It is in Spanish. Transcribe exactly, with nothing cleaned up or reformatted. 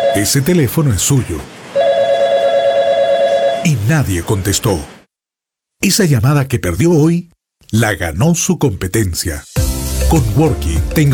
Ese teléfono es suyo. Y nadie contestó. Esa llamada que perdió hoy, la ganó su competencia. Con Worky, tenga